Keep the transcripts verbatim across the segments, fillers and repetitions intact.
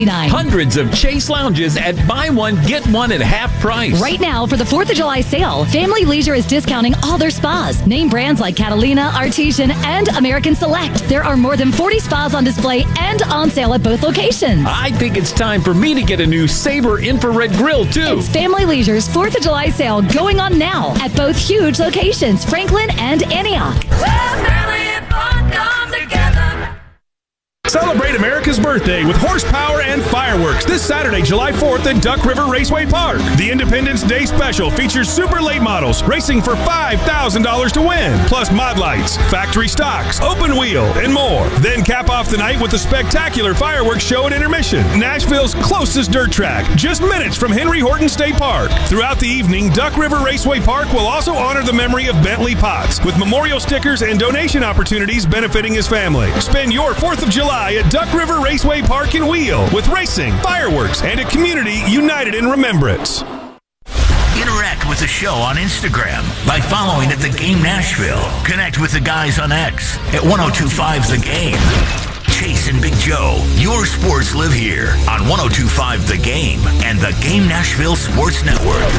Hundreds of Chase lounges at buy one, get one at half price. Right now, for the fourth of July sale, Family Leisure is discounting all their spas. Name brands like Catalina, Artesian, and American Select. There are more than forty spas on display and on sale at both locations. I think it's time for me to get a new Sabre infrared grill, too. It's Family Leisure's fourth of July sale going on now at both huge locations, Franklin and Antioch. Well, family and fun come together. Celebrate America's birthday with horsepower and fireworks this Saturday, July fourth at Duck River Raceway Park. The Independence Day Special features super late models racing for five thousand dollars to win, plus mod lights, factory stocks, open wheel, and more. Then cap off the night with a spectacular fireworks show at intermission, Nashville's closest dirt track, just minutes from Henry Horton State Park. Throughout the evening, Duck River Raceway Park will also honor the memory of Bentley Potts with memorial stickers and donation opportunities benefiting his family. Spend your fourth of July at Duck River Raceway Park and Wheel with racing, fireworks, and a community united in remembrance. Interact with the show on Instagram by following at The Game Nashville. Connect with the guys on X at ten twenty-five The Game. Chase and Big Joe, your sports live here on ten twenty-five The Game and the Game Nashville Sports Network.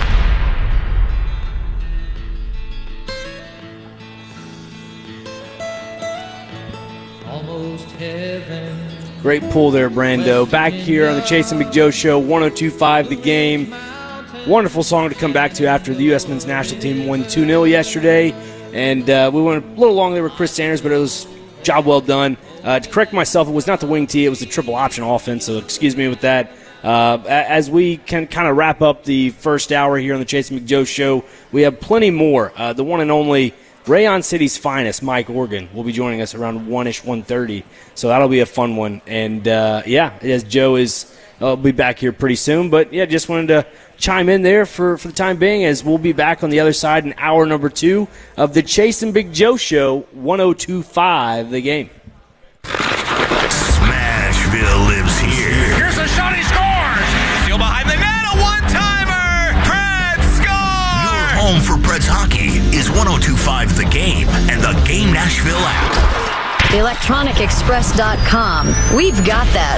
Great pull there, Brando. Back here on the Chase and Big Joe Show, ten twenty-five The Game. Wonderful song to come back to after the U S men's national team won two nil yesterday. And uh, we went a little long there with Chris Sanders, but it was job well done. Uh, to correct myself, it was not the wing tee, it was the triple option offense, so excuse me with that. Uh, as we can kind of wrap up the first hour here on the Chase and Big Joe Show, we have plenty more. Uh, the one and only Rayon City's finest, Mike Organ, will be joining us around one-ish, one thirty. So that'll be a fun one. And, uh, yeah, as Joe is, I'll be back here pretty soon. But, yeah, just wanted to chime in there for, for the time being as we'll be back on the other side in hour number two of the Chase and Big Joe Show, ten twenty-five The Game. Smashville lives here. Here's a shot, he scores! Still behind the net, a one-timer! Preds score! Your home for Preds hockey is ten twenty-five The Game and the Game Nashville app. electronic express dot com. We've got that.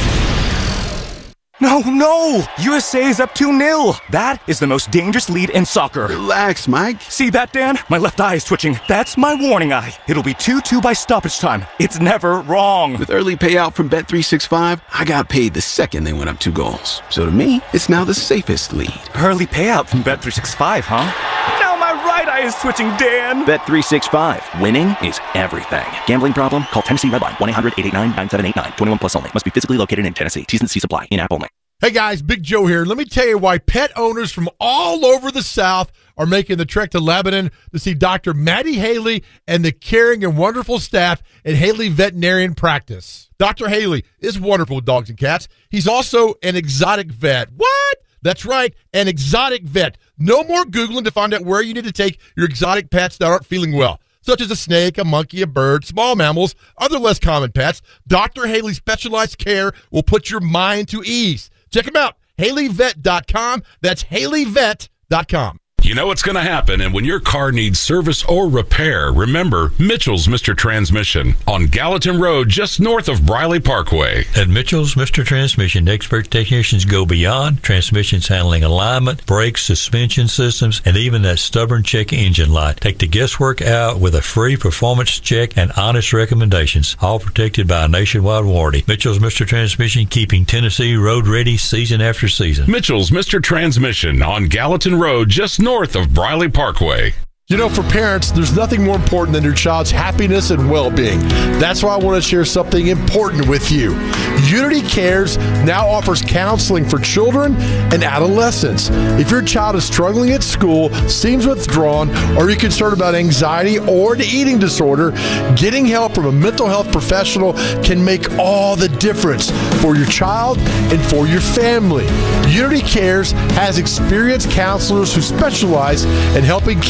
No, no! U S A is up two nil. That is the most dangerous lead in soccer. Relax, Mike. See that, Dan? My left eye is twitching. That's my warning eye. It'll be two two by stoppage time. It's never wrong. With early payout from Bet three sixty-five, I got paid the second they went up two goals. So to me, it's now the safest lead. Early payout from Bet three sixty-five, huh? Now my right eye is twitching, Dan. Bet three sixty-five. Winning is everything. Gambling problem? Call Tennessee Redline. one eight hundred eight eight nine nine seven eight nine. twenty-one plus only. Must be physically located in Tennessee. T's and C's apply. In-app only. Hey guys, Big Joe here. Let me tell you why pet owners from all over the South are making the trek to Lebanon to see Doctor Maddie Haley and the caring and wonderful staff at Haley Veterinarian Practice. Doctor Haley is wonderful with dogs and cats. He's also an exotic vet. What? That's right, an exotic vet. No more Googling to find out where you need to take your exotic pets that aren't feeling well, such as a snake, a monkey, a bird, small mammals, other less common pets. Doctor Haley's specialized care will put your mind to ease. Check them out, Haley Vet dot com. That's Haley Vet dot com. You know what's going to happen, and when your car needs service or repair, remember Mitchell's Mister Transmission on Gallatin Road, just north of Briley Parkway. At Mitchell's Mister Transmission, expert technicians go beyond transmissions handling alignment, brakes, suspension systems, and even that stubborn check engine light. Take the guesswork out with a free performance check and honest recommendations, all protected by a nationwide warranty. Mitchell's Mister Transmission, keeping Tennessee road ready season after season. Mitchell's Mister Transmission on Gallatin Road, just north north of Briley Parkway. You know, for parents, there's nothing more important than your child's happiness and well-being. That's why I want to share something important with you. Unity Cares now offers counseling for children and adolescents. If your child is struggling at school, seems withdrawn, or you're concerned about anxiety or an eating disorder, getting help from a mental health professional can make all the difference for your child and for your family. Unity Cares has experienced counselors who specialize in helping kids feel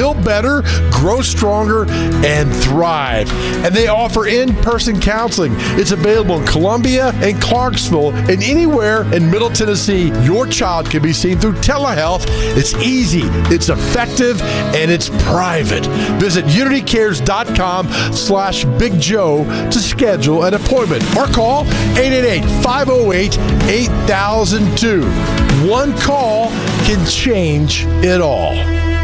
feel better, grow stronger, and thrive. And they offer in-person counseling. It's available in Columbia and Clarksville and anywhere in Middle Tennessee. Your child can be seen through telehealth. It's easy, it's effective, and it's private. Visit unitycares.com slash Big Joe to schedule an appointment or call eight eight eight, five oh eight, eight thousand two. One call can change it all.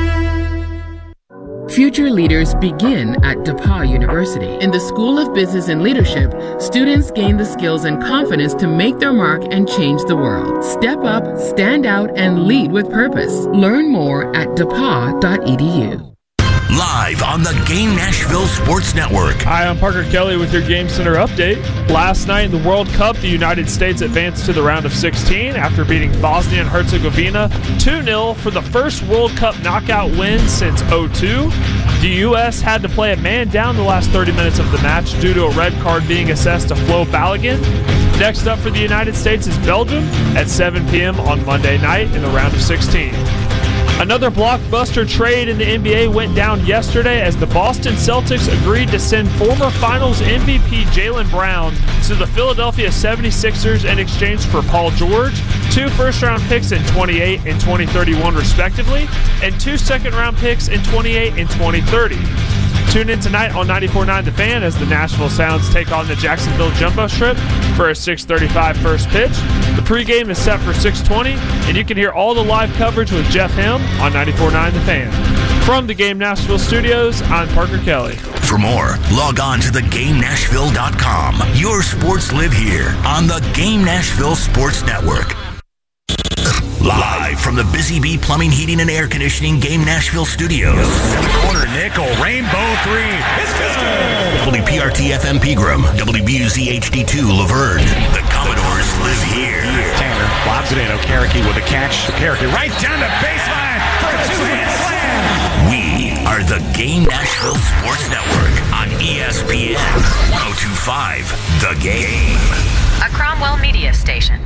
Future leaders begin at DePauw University. In the School of Business and Leadership, students gain the skills and confidence to make their mark and change the world. Step up, stand out, and lead with purpose. Learn more at d e p a w dot e d u. Live on the Game Nashville Sports Network. Hi, I'm Parker Kelly with your Game Center update. Last night in the World Cup, the United States advanced to the round of sixteen after beating Bosnia and Herzegovina two nil for the first World Cup knockout win since oh two. The U S had to play a man down the last thirty minutes of the match due to a red card being assessed to Flo Balogun. Next up for the United States is Belgium at seven p.m. on Monday night in the round of sixteen. Another blockbuster trade in the N B A went down yesterday as the Boston Celtics agreed to send former Finals M V P Jaylen Brown to the Philadelphia seventy-sixers in exchange for Paul George, two first-round picks in twenty-eight and twenty thirty-one respectively, and two second-round picks in twenty-eight and twenty thirty. Tune in tonight on ninety-four point nine The Fan as the Nashville Sounds take on the Jacksonville Jumbo Strip for a six thirty-five first pitch. The pregame is set for six twenty, and you can hear all the live coverage with Jeff Himm on ninety-four point nine The Fan. From the Game Nashville studios, I'm Parker Kelly. For more, log on to the game nashville dot com. Your sports live here on the Game Nashville Sports Network. Live from the Busy Bee Plumbing, Heating, and Air Conditioning Game Nashville Studios. Corner nickel, rainbow three. It's good. W P R T F M Pegram, W B U Z H D two Laverne. The Commodores live here. Tanner lobs it in. Okereke with a catch. Okereke right down the baseline for a two-hand slam. We are the Game Nashville Sports Network on E S P N one oh two point five The Game. A Cromwell Media Station.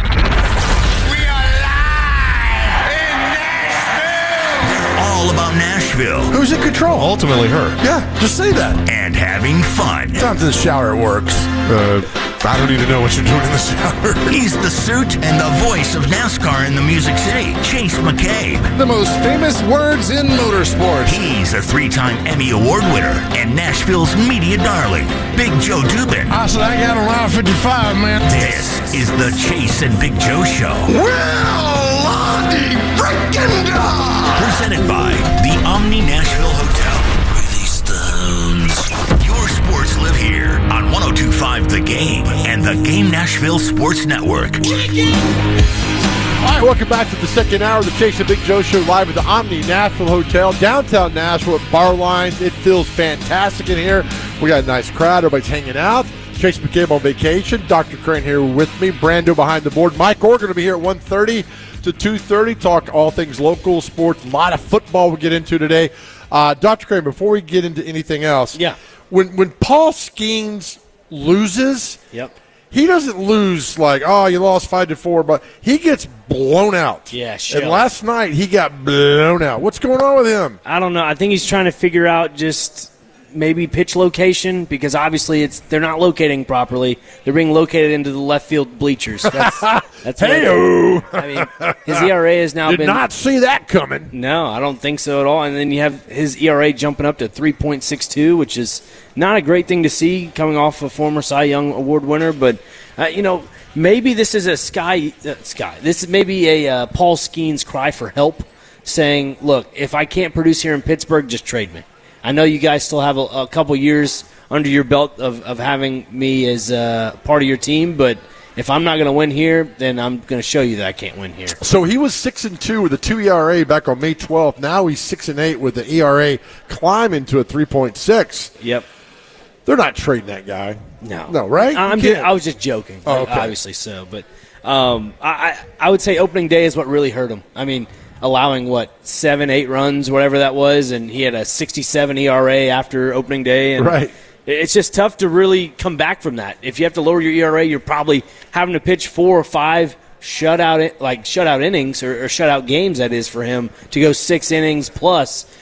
All about Nashville. Who's in control? Ultimately her. Yeah, just say that. And having fun. Down to the shower, it works. Uh, I don't need to know what you're doing in the shower. He's the suit and the voice of NASCAR in the Music City, Chase McCabe. The most famous words in motorsports. He's a three-time Emmy Award winner and Nashville's media darling, Big Joe Dubin. I said I got a line fifty-five, man. This is the Chase and Big Joe Show. Well, Lonnie frickin' dog. Presented by the Omni Nashville Hotel. Release the hounds. Your sports live here on one oh two point five The Game and the Game Nashville Sports Network. All right, welcome back to the second hour of the Chase and Big Joe Show live at the Omni Nashville Hotel, downtown Nashville at Bar Lines. It feels fantastic in here. We got a nice crowd. Everybody's hanging out. Chase McCabe on vacation. Doctor Crane here with me. Brando behind the board. Mike Orr going to be here at one thirty to two thirty. Talk all things local sports. A lot of football we'll get into today. Uh, Doctor Crane, before we get into anything else, yeah. when when Paul Skeens loses, yep. he doesn't lose like, oh, you lost five to four, but he gets blown out. Yeah, sure. And last night he got blown out. What's going on with him? I don't know. I think he's trying to figure out just maybe pitch location, because obviously it's they're not locating properly. They're being located into the left field bleachers. That's, that's Hey-o. I mean, his E R A has now Did been. Did not see that coming. No, I don't think so at all. And then you have his E R A jumping up to three point six two, which is not a great thing to see coming off a former Cy Young Award winner. But, uh, you know, maybe this is a Sky. Uh, Sky. This is maybe a uh, Paul Skeens cry for help, saying, look, if I can't produce here in Pittsburgh, just trade me. I know you guys still have a, a couple years under your belt of, of having me as uh, part of your team, but if I'm not going to win here, then I'm going to show you that I can't win here. So he was six and two with a two E R A back on May twelfth. Now he's six and eight with the E R A climbing to a three point six. Yep. They're not trading that guy. No, no, right? I'm just, I was just joking. Oh, okay. Obviously so, but um, I I would say opening day is what really hurt him. I mean, allowing, what, seven, eight runs, whatever that was, and he had a sixty-seven E R A after opening day. And right. It's just tough to really come back from that. If you have to lower your E R A, you're probably having to pitch four or five shutout, like shutout innings or, or shutout games, that is, for him to go six innings plus.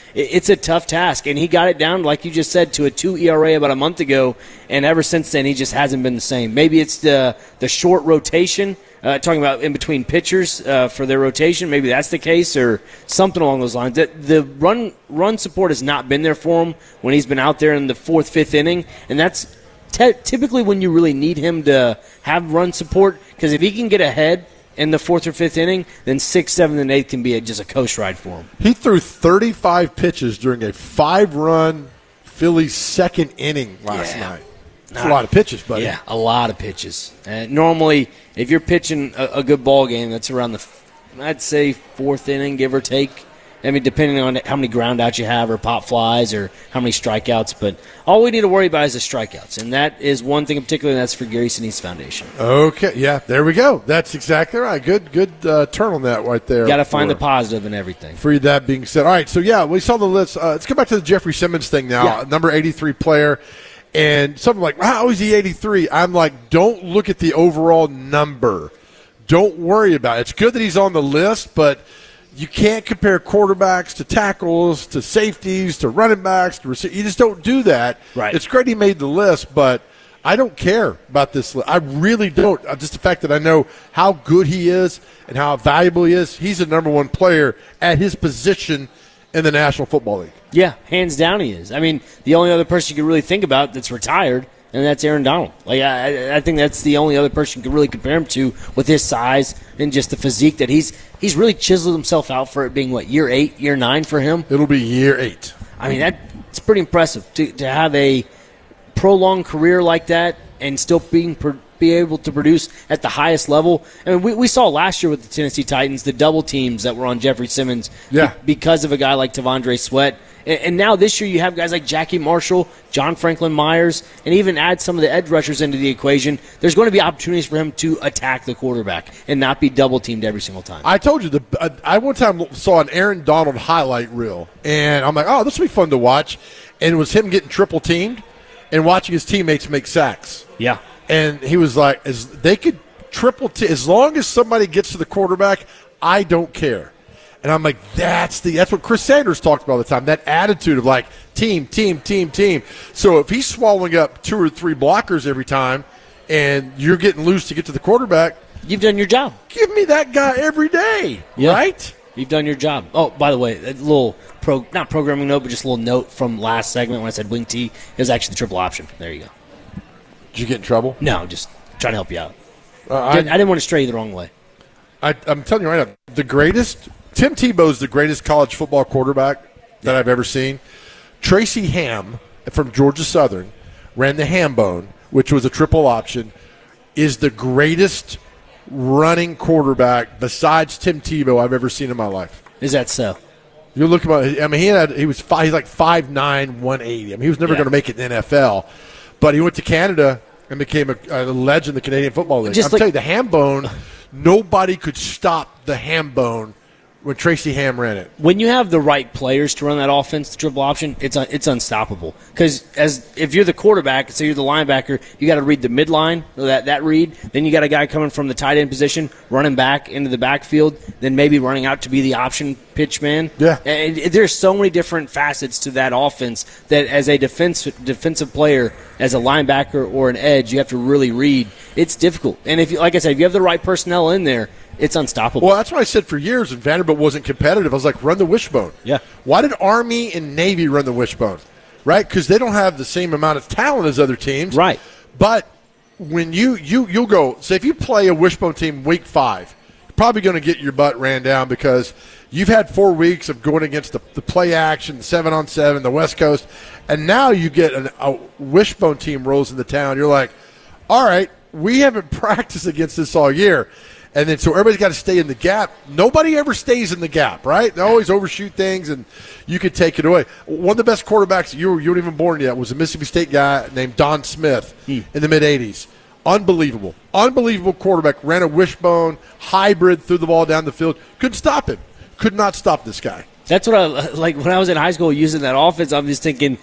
it, it's a tough task. And he got it down, like you just said, to a two E R A about a month ago, and ever since then he just hasn't been the same. Maybe it's the the short rotation, uh, talking about in between pitchers uh, for their rotation. Maybe that's the case, or something along those lines. The, the run run support has not been there for him when he's been out there in the fourth, fifth inning, and that's T- typically when you really need him to have run support, because if he can get ahead in the fourth or fifth inning, then sixth, seventh, and eighth can be a, just a coast ride for him. He threw thirty-five pitches during a five-run Phillies second inning last yeah. night. That's a lot of pitches, buddy. Yeah, a lot of pitches. Uh, normally, if you're pitching a, a good ball game, that's around the, I'd say, fourth inning, give or take. I mean, depending on how many ground outs you have or pop flies or how many strikeouts. But all we need to worry about is the strikeouts. And that is one thing in particular, and that's for Gary Sinise Foundation. Okay, yeah, there we go. That's exactly right. Good good uh, turn on that right there. Got to find the positive in everything. For that being said. All right, so, yeah, we saw the list. Uh, let's go back to the Jeffrey Simmons thing now, Yeah. number eighty-three player. And something like, how is he eighty-three? I'm like, don't look at the overall number. Don't worry about it. It's good that he's on the list, but – you can't compare quarterbacks to tackles, to safeties, to running backs, to receivers. You just don't do that. Right. It's great he made the list, but I don't care about this list. I really don't. Just the fact that I know how good he is and how valuable he is. He's the number one player at his position in the National Football League. Yeah, hands down he is. I mean, the only other person you can really think about that's retired, and that's Aaron Donald. Like I, I think that's the only other person you can really compare him to with his size and just the physique that he's he's really chiseled himself out for it being, what, year eight, year nine for him? It'll be year eight. I mean, that's pretty impressive to, to have a prolonged career like that and still being be able to produce at the highest level. I mean, we, we saw last year with the Tennessee Titans the double teams that were on Jeffrey Simmons yeah. be, because of a guy like Tavondre Sweat. And now this year you have guys like Jackie Marshall, John Franklin Myers, and even add some of the edge rushers into the equation. There's going to be opportunities for him to attack the quarterback and not be double-teamed every single time. I told you, the uh, I one time saw an Aaron Donald highlight reel, and I'm like, oh, this will be fun to watch. And it was him getting triple-teamed and watching his teammates make sacks. Yeah. And he was like, as they could triple te- as long as somebody gets to the quarterback, I don't care. And I'm like, that's the that's what Chris Sanders talked about all the time, that attitude of like team, team, team, team. So if he's swallowing up two or three blockers every time and you're getting loose to get to the quarterback, you've done your job. Give me that guy every day, yeah. right? You've done your job. Oh, by the way, a little, pro, not programming note, but just a little note from last segment when I said wing T. It was actually the triple option. There you go. Did you get in trouble? No, just trying to help you out. Uh, I, I didn't want to stray you the wrong way. I, I'm telling you right now, the greatest – Tim Tebow's the greatest college football quarterback that I've ever seen. Tracy Ham from Georgia Southern ran the ham bone, which was a triple option, is the greatest running quarterback besides Tim Tebow I've ever seen in my life. Is that so? You look about. I mean, he had he was five, he's like five nine, one eighty. I mean, he was never Yeah. going to make it in the N F L, but he went to Canada and became a, a legend in the Canadian Football League. Just I'm like- telling you, the ham bone, nobody could stop the ham bone when Tracy Ham ran it. When you have the right players to run that offense, the triple option, it's un- it's unstoppable. Because as if you're the quarterback, say you're the linebacker, you got to read the midline, that that read. Then you got a guy coming from the tight end position, running back into the backfield, then maybe running out to be the option pitch man. Yeah. And there's so many different facets to that offense that as a defense defensive player, as a linebacker or an edge, you have to really read. It's difficult. And if you, like I said, if you have the right personnel in there, it's unstoppable. Well, that's what I said for years when Vanderbilt wasn't competitive. I was like, run the wishbone. Yeah. Why did Army and Navy run the wishbone? Right? Because they don't have the same amount of talent as other teams. Right. But when you, you, you'll go, say if you play a wishbone team week five, you're probably going to get your butt ran down because you've had four weeks of going against the, the play action, seven on seven, the West Coast, and now you get an, a wishbone team rolls into town. You're like, all right, we haven't practiced against this all year. And then so everybody's got to stay in the gap. Nobody ever stays in the gap, right? They always overshoot things, and you could take it away. One of the best quarterbacks, you, were, you weren't even born yet, was a Mississippi State guy named Don Smith hmm. in the mid-eighties. Unbelievable. Unbelievable quarterback. Ran a wishbone, hybrid, threw the ball down the field. Couldn't stop him. Could not stop this guy. That's what I like when I was in high school using that offense. I'm just thinking,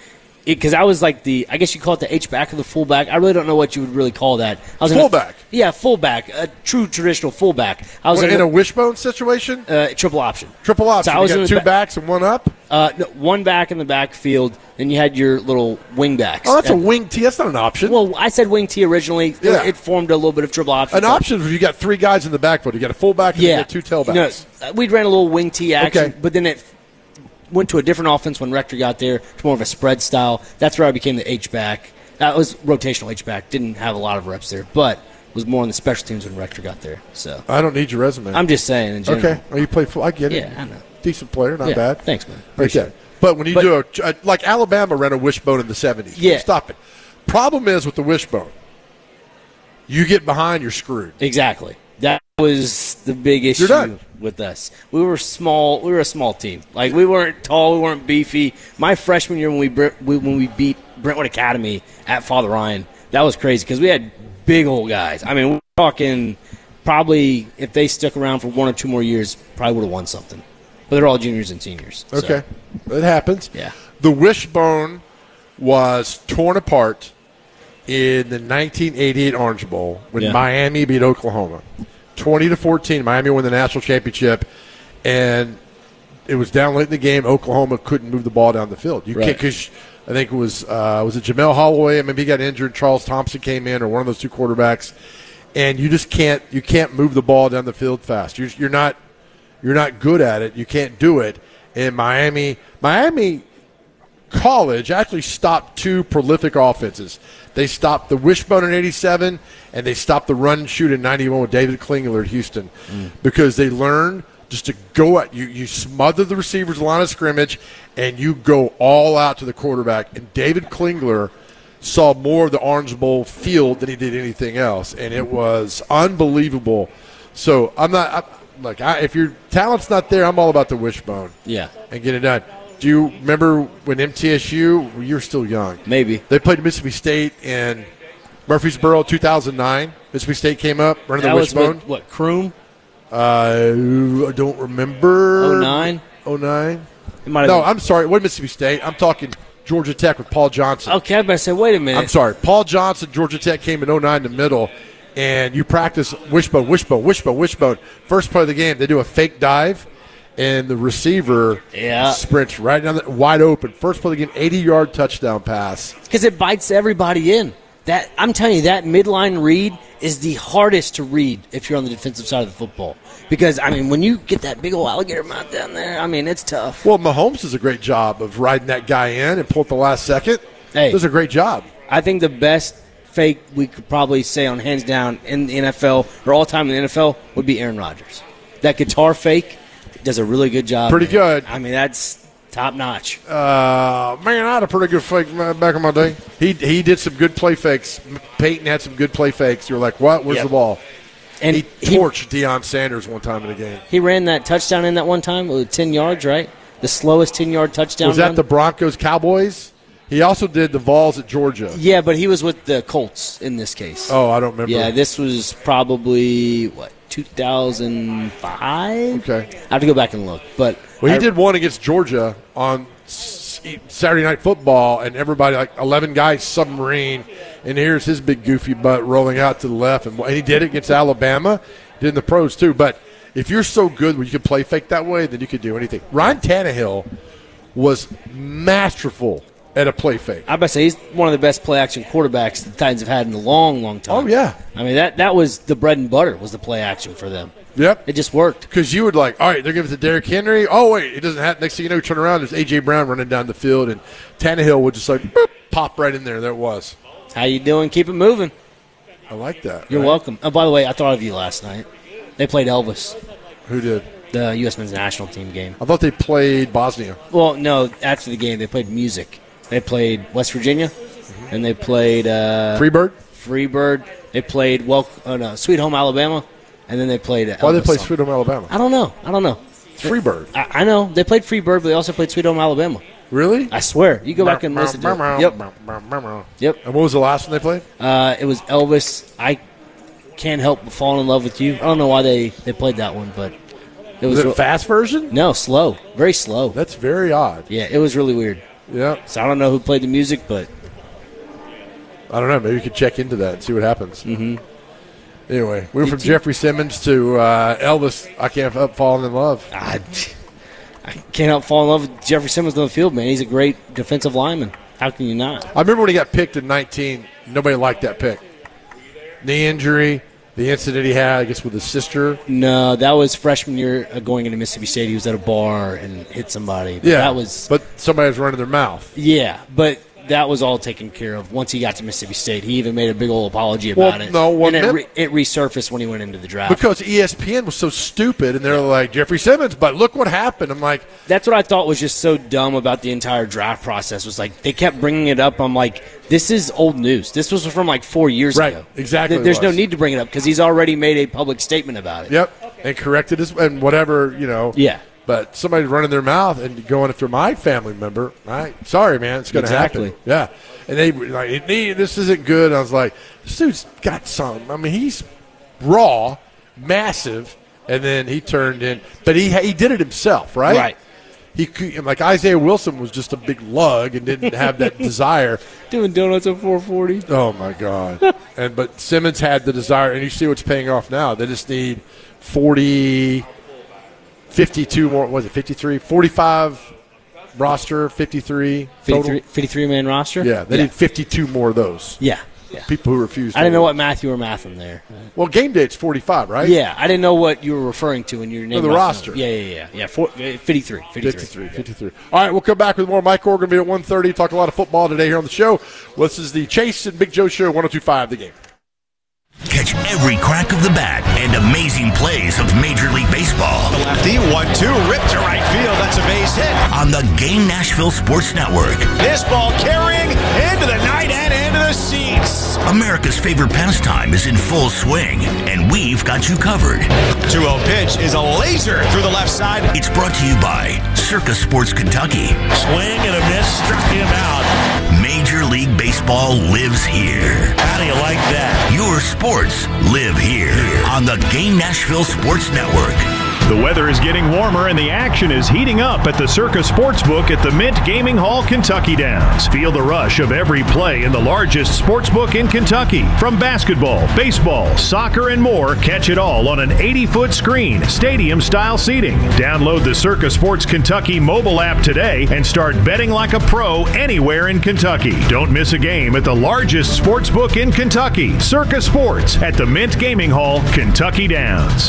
because I was like the, I guess you call it the H-back or the fullback. I really don't know what you would really call that. I was Fullback. In a, yeah, fullback, a true traditional fullback. I was What, in, in a wishbone situation? uh, triple option. Triple option. So I was you in got the two ba- backs and one up? Uh, no, one back in the backfield, then you had your little wing backs. Oh, that's a And- wing T. That's not an option. Well, I said wing T originally. Yeah. It formed a little bit of triple option. An option is you got three guys in the backfield. You got a fullback and Yeah. you got two tailbacks. No, we ran a little wing T action, Okay. but then it went to a different offense when Rector got there, to more of a spread style. That's where I became the H-back. That was rotational H-back. Didn't have a lot of reps there, but was more on the special teams when Rector got there. So I don't need your resume. I'm just saying in general. Okay. Well, you play full. I get it. Yeah, I know. Decent player, not Yeah, bad. thanks, man. Right Appreciate there. it. But when you But- do a, a like Alabama ran a wishbone in the seventies. Yeah. Stop it. Problem is with the wishbone, you get behind, you're screwed. Exactly. That was the big issue done. with us. We were small. We were a small team. Like we weren't tall. We weren't beefy. My freshman year when we, br- we when we beat Brentwood Academy at Father Ryan, that was crazy because we had big old guys. I mean, we're talking probably if they stuck around for one or two more years, probably would have won something. But they're all juniors and seniors. so. Okay. It happens. Yeah. The wishbone was torn apart in the nineteen eighty-eight Orange Bowl when Yeah. Miami beat Oklahoma. twenty to fourteen, Miami won the national championship, and it was down late in the game. Oklahoma couldn't move the ball down the field. You Right. can't, because I think it was uh, was it Jamel Holloway? Maybe he got injured. Charles Thompson came in, or one of those two quarterbacks, and you just can't you can't move the ball down the field fast. You're, you're not you're not good at it. You can't do it. And Miami Miami College actually stopped two prolific offenses. They stopped the wishbone in eighty-seven, and they stopped the run and shoot in ninety-one with David Klingler at Houston because they learned just to go at you. You smother the receivers line of scrimmage, and you go all out to the quarterback. And David Klingler saw more of the Orange Bowl field than he did anything else, and it was unbelievable. So I'm not I, look. I, if your talent's not there, I'm all about the wishbone. Yeah. and get it done. Do you remember when M T S U? Well, you're still young. Maybe they played Mississippi State in Murfreesboro, two thousand nine. Mississippi State came up running That the was wishbone. with, what, Kroom? Uh, I don't remember. oh nine oh nine It might have No, been- I'm sorry. What Mississippi State? I'm talking Georgia Tech with Paul Johnson. Okay, I better say, wait a minute. I'm sorry. Paul Johnson, Georgia Tech came in oh nine in the middle, and you practice wishbone, wishbone, wishbone, wishbone. First play of the game, they do a fake dive, and the receiver Yeah. sprints right down the, wide open. First play of the game, eighty-yard touchdown pass. Because it bites everybody in. That I'm telling you, that midline read is the hardest to read if you're on the defensive side of the football. Because, I mean, when you get that big old alligator mouth down there, I mean, it's tough. Well, Mahomes does a great job of riding that guy in and pull at the last second. Hey. Does a great job. I think the best fake we could probably say on hands down in the N F L or all time in the N F L would be Aaron Rodgers. That guitar fake does a really good job. Pretty man. good. I mean, that's top notch. Uh, man, I had a pretty good fake back in my day. He he did some good play fakes. Peyton had some good play fakes. You're like, what? Where's Yep. the ball? And he torched Deion Sanders one time in the game. He ran that touchdown in that one time with ten yards, right? The slowest ten-yard touchdown Was that run. the Broncos Cowboys? He also did the Vols at Georgia. Yeah, but he was with the Colts in this case. Oh, I don't remember. Yeah, this was probably, what, two thousand five? Okay. I have to go back and look. But Well, he I- did one against Georgia on S- Saturday Night Football, and everybody, like eleven guys, submarine, and here's his big goofy butt rolling out to the left. And, and he did it against Alabama. Did in the pros, too. But if you're so good where you can play fake that way, then you could do anything. Ryan Tannehill was masterful at a play fake. I bet say he's one of the best play-action quarterbacks the Titans have had in a long, long time. Oh, yeah. I mean, that, that was the bread and butter was the play-action for them. Yep. It just worked. Because you would like, all right, they're giving it to Derrick Henry. Oh, wait, it doesn't have. Next thing you know, you turn around, there's A J. Brown running down the field, and Tannehill would just like boop, pop right in there. There it was. How you doing? Keep it moving. I like that. You're right? welcome. Oh, by the way, I thought of you last night. They played Elvis, Who did? the U S men's national team game. I thought they played Bosnia. Well, no, after the game, they played music. They played West Virginia, and they played uh, Freebird? Freebird. They played well, oh, no, Sweet Home Alabama, and then they played. Uh, Why did they Elvis play song. Sweet Home Alabama? I don't know. I don't know. Freebird. I, I know they played Freebird, but they also played Sweet Home Alabama. Really? I swear. You go back and listen to it. Yep. Yep. And what was the last one they played? Uh, it was Elvis. I can't help but fall in love with you. I don't know why they, they played that one, but it was, Was it a real- fast version? No, slow. Very slow. That's very odd. Yeah, it was really weird. Yep. So I don't know who played the music, but I don't know. Maybe you could check into that and see what happens. Mm-hmm. Anyway, we went from Jeffrey Simmons to uh, Elvis. I can't help falling in love. I, I can't help falling in love with Jeffrey Simmons on the field, man. He's a great defensive lineman. How can you not? I remember when he got picked in nineteen. Nobody liked that pick. Knee injury, the incident he had, I guess, with his sister. No, that was freshman year uh, going into Mississippi State. He was at a bar and hit somebody. But Yeah, that was. But somebody was running their mouth. Yeah, but that was all taken care of once he got to Mississippi State. He even made a big old apology Well, about it. no, well, and it, mem- re- it resurfaced when he went into the draft. Because E S P N was so stupid, and they're like, Jeffrey Simmons, but look what happened. I'm like, that's what I thought was just so dumb about the entire draft process. Was like they kept bringing it up. I'm like, this is old news. This was from like four years Right, ago. exactly Th- There's it no was. need to bring it up because he's already made a public statement about it. Yep, and corrected his and whatever, you know. Yeah. But somebody running their mouth and going after my family member, right? Sorry, man, it's going to Exactly. happen. Yeah, and they were like, "It need- this isn't good. I was like, this dude's got some. I mean, he's raw, massive, and then he turned in, but he he did it himself, right? Right. He could, like Isaiah Wilson was just a big lug and didn't have that desire. Doing donuts at four forty. Oh my God! And but Simmons had the desire, and you see what's paying off now. They just need forty, fifty-two more. Was it fifty-three? forty-five roster, fifty-three total. fifty-three man roster? Yeah, they Yeah. need fifty-two more of those. Yeah. Yeah. People who refuse. I didn't know what math you were mathing there. Well, game day it's forty-five, right? Yeah, I didn't know what you were referring to in your name. the roster. Yeah, yeah, yeah. Yeah, Four, uh, fifty-three. fifty-three. fifty-three, fifty-three. All right, we'll come back with more. Mike Orr going to be at one thirty. Talk a lot of football today here on the show. This is the Chase and Big Joe Show, one oh two point five The Game. Catch every crack of the bat and amazing plays of Major League Baseball. The lefty, one two, ripped to right field. That's a base hit. On the Game Nashville Sports Network. This ball carrying into the night and into the seats. America's favorite pastime is in full swing, and we've got you covered. two oh pitch is a laser through the left side. It's brought to you by Circus Sports Kentucky. Swing and a miss, struck him out. Major League Baseball lives here. How do you like that? Your sports live here on the Game Nashville Sports Network. The weather is getting warmer and the action is heating up at the Circus Sportsbook at the Mint Gaming Hall, Kentucky Downs. Feel the rush of every play in the largest sportsbook in Kentucky. From basketball, baseball, soccer, and more, catch it all on an eighty-foot screen, stadium-style seating. Download the Circus Sports Kentucky mobile app today and start betting like a pro anywhere in Kentucky. Don't miss a game at the largest sportsbook in Kentucky, Circus Sports at the Mint Gaming Hall, Kentucky Downs.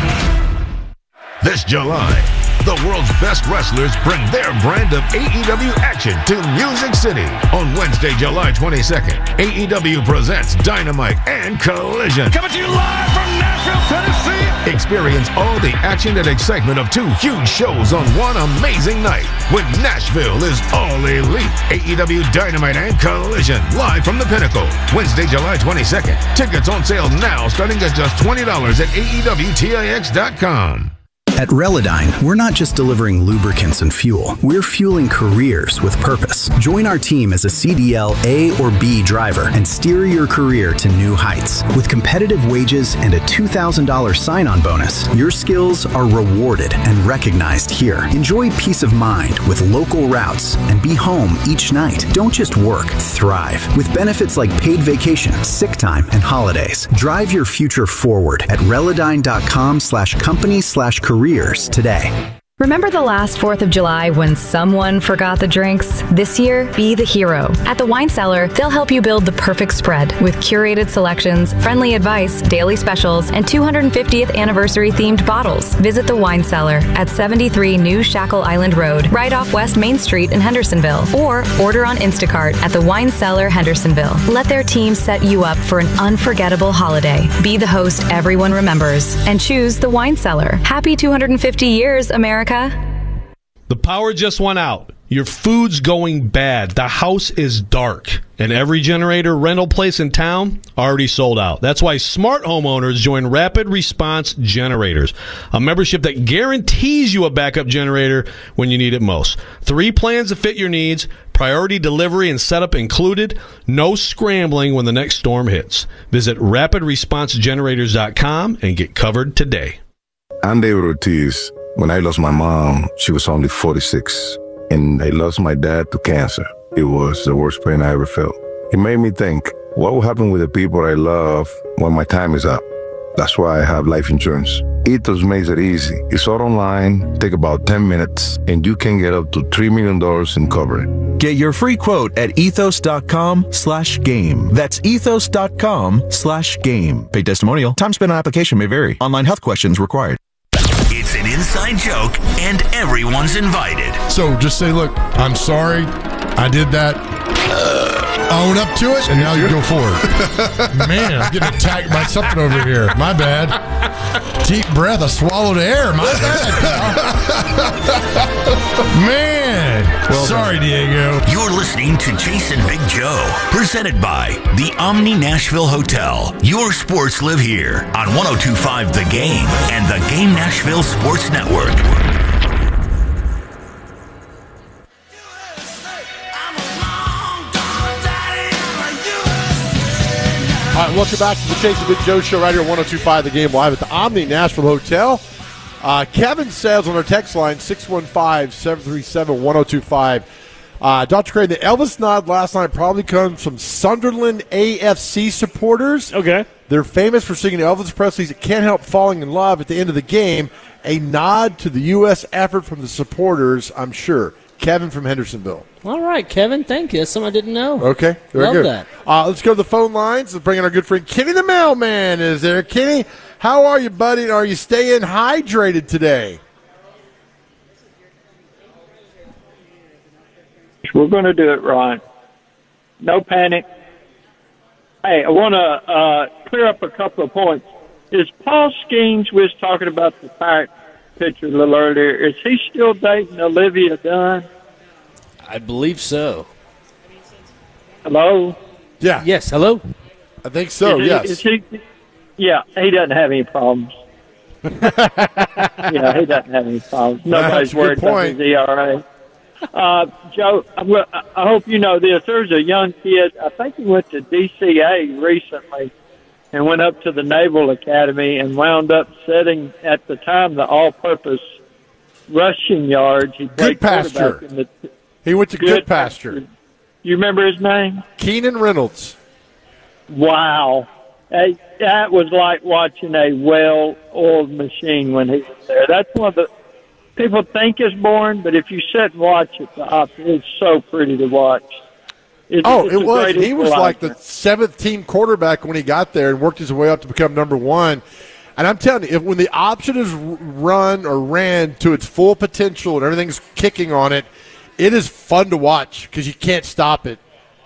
This July, the world's best wrestlers bring their brand of A E W action to Music City. On Wednesday, July twenty-second, A E W presents Dynamite and Collision. Coming to you live from Nashville, Tennessee. Experience all the action and excitement of two huge shows on one amazing night when Nashville is all elite. A E W Dynamite and Collision, live from the Pinnacle. Wednesday, July twenty-second. Tickets on sale now starting at just twenty dollars at A E W T I X dot com. At Relodyne, we're not just delivering lubricants and fuel. We're fueling careers with purpose. Join our team as a C D L A or B driver and steer your career to new heights. With competitive wages and a two thousand dollars sign-on bonus, your skills are rewarded and recognized here. Enjoy peace of mind with local routes and be home each night. Don't just work, thrive. With benefits like paid vacation, sick time, and holidays. Drive your future forward at Relodyne.com slash company slash careers today. Remember the last fourth of July when someone forgot the drinks? This year, be the hero. At the Wine Cellar, they'll help you build the perfect spread with curated selections, friendly advice, daily specials, and two hundred fiftieth anniversary themed bottles. Visit the Wine Cellar at seventy-three New Shackle Island Road, right off West Main Street in Hendersonville, or order on Instacart at the Wine Cellar Hendersonville. Let their team set you up for an unforgettable holiday. Be the host everyone remembers and choose the Wine Cellar. Happy two hundred fifty years, America. The power just went out. Your food's going bad. The house is dark. And every generator rental place in town already sold out. That's why smart homeowners join Rapid Response Generators, a membership that guarantees you a backup generator when you need it most. Three plans to fit your needs, priority delivery and setup included, no scrambling when the next storm hits. Visit rapid response generators dot com and get covered today. I'm David Ortiz. When I lost my mom, she was only forty-six. and I lost my dad to cancer. It was the worst pain I ever felt. It made me think, what will happen with the people I love when my time is up? That's why I have life insurance. Ethos makes it easy. It's all online, take about ten minutes, and you can get up to three million dollars in coverage. Get your free quote at ethos.com slash game. That's ethos.com slash game. Paid testimonial. Time spent on application may vary. Online health questions required. It's an inside joke, and everyone's invited. So just say, look, I'm sorry, I did that. Uh, own up to it, and now you go forward. Man, I'm getting attacked by something over here. My bad. Deep breath, I swallowed air. My bad, pal. Man. Well sorry, done. Diego. You're listening to Jason Big Joe, presented by the Omni Nashville Hotel. Your sports live here on one oh two point five The Game and the Game Nashville Sports Network. All right, welcome back to the Jason Big Joe Show right here at one oh two point five The Game, live at the Omni Nashville Hotel. Uh, Kevin says on our text line, six one five, seven three seven, one oh two five. Uh, Doctor Craig, the Elvis nod last night probably comes from Sunderland A F C supporters. Okay. They're famous for singing Elvis Presley's Can't Help Falling in Love at the end of the game. A nod to the U S effort from the supporters, I'm sure. Kevin from Hendersonville. All right, Kevin. Thank you. That's something I didn't know. Okay. Very Love good. that. Uh, let's go to the phone lines. Let's bring in our good friend Kenny the Mailman is there. Kenny, how are you, buddy? And are you staying hydrated today? We're going to do it right. No panic. Hey, I want to uh, clear up a couple of points. Is Paul Skeens, we was talking about the Pirate pitcher a little earlier, is he still dating Olivia Dunn? I believe so. Hello? Yeah. Yes, hello? I think so, is he, yes. Is he, yeah, he doesn't have any problems. yeah, he doesn't have any problems. Nobody's worried about his E R A. Uh, Joe, I'm, I hope you know this. There's a young kid, I think he went to D C A recently, and went up to the Naval Academy and wound up setting, at the time, the all-purpose rushing yards. He Good pasture. In the, he went to Good, good pasture. pasture. You remember his name? Keenan Reynolds. Wow. Hey, that was like watching a well-oiled machine when he was there. That's one of the people think it's boring, but if you sit and watch it, the op- it's so pretty to watch. It's, oh, it's it was. He was equalizer. like the seventh team quarterback when he got there and worked his way up to become number one. And I'm telling you, if when the option is run or ran to its full potential and everything's kicking on it, it is fun to watch because you can't stop it.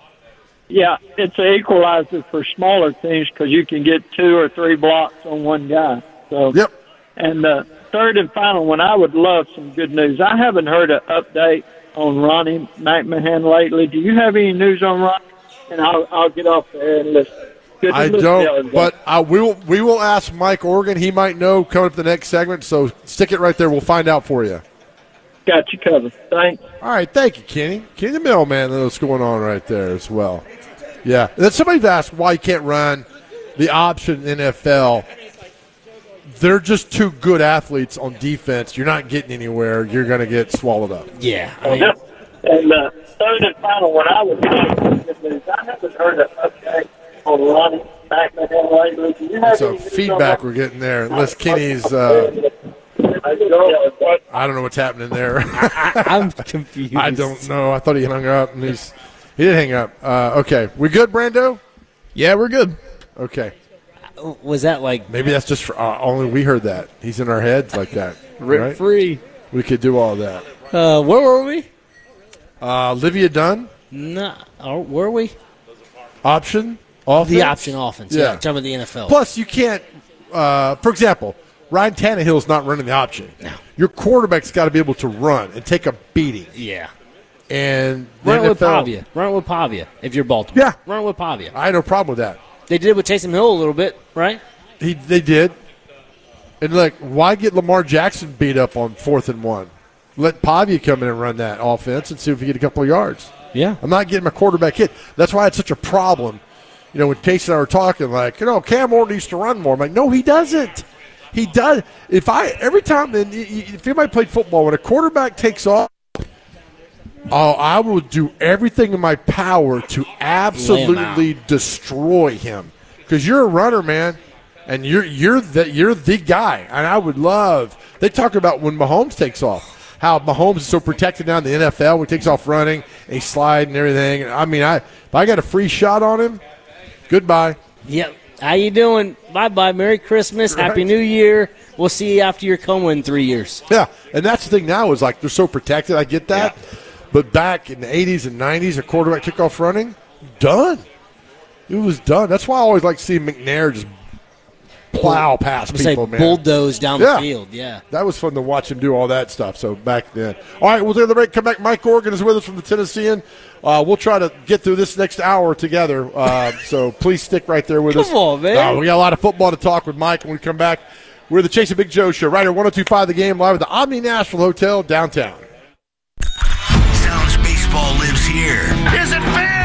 Yeah, it's an equalizer for smaller teams because you can get two or three blocks on one guy. So, yep. And the third and final one, I would love some good news. I haven't heard an update on Ronnie McMahon lately. Do you have any news on Ronnie? And I'll, I'll get off there and listen. Good I don't, but I will. We will ask Mike Organ. He might know coming up the next segment. So stick it right there. We'll find out for you. Got you covered. Thanks. All right, thank you, Kenny. Kenny the Mailman knows what's going on right there as well. Yeah, and then somebody's asked why you can't run the option in N F L. They're just too good athletes on defense. You're not getting anywhere. You're going to get swallowed up. Yeah. I mean, and uh, third and final one, I would I haven't heard an update on Ronnie McMahon lately. Do you have Some feedback we're getting there. Unless Kenny's, uh, I don't know what's happening there. I, I'm confused. I don't know. I thought he hung up, and he's he did hang up. Uh, okay, we good, Brando? Yeah, we're good. Okay. Was that like maybe that's just for uh, only we heard that he's in our heads like that, rip right? free? We could do all that. Uh, where were we? Uh, Olivia Dunn. No, oh, were we? Option offense. The option offense. Yeah, yeah. Some of the N F L. Plus, you can't. Uh, for example, Ryan Tannehill's not running the option. No. Your quarterback's got to be able to run and take a beating. Yeah. And run it with N F L, Pavia. Run it with Pavia if you're Baltimore. Yeah. Run it with Pavia. I had no problem with that. They did it with Taysom Hill a little bit, right? He they did. And like, why get Lamar Jackson beat up on fourth and one? Let Pavia come in and run that offense and see if he get a couple of yards. Yeah. I'm not getting my quarterback hit. That's why I had such a problem. You know, when Case and I were talking, like, you know, Cam Ward needs to run more. I'm like, no, he doesn't. He does. If I every time then if anybody played football, when a quarterback takes off, Oh, I will do everything in my power to absolutely destroy him. Because you're a runner, man, and you're you're the you're the guy. And I would love. They talk about when Mahomes takes off, how Mahomes is so protected now in the N F L when he takes off running, and he slide and everything. I mean, I if I got a free shot on him, goodbye. Yep. How you doing? Bye bye. Merry Christmas. Right. Happy New Year. We'll see you after your coma in three years. Yeah, and that's the thing now is like they're so protected. I get that. Yeah. But back in the eighties and nineties, a quarterback took off running, done. It was done. That's why I always like to see McNair just plow past people, say man. Bulldoze down yeah. the field, yeah. That was fun to watch him do all that stuff, so back then. All right, we'll take the break, come back. Mike Organ is with us from the Tennessean. Uh, we'll try to get through this next hour together, uh, so please stick right there with come us. Come on, man. Uh, we got a lot of football to talk with Mike when we come back. We're the Chasing Big Joe Show, right here, one oh two point five The Game, live at the Omni Nashville Hotel downtown. Sounds baseball lives here. Is it fair?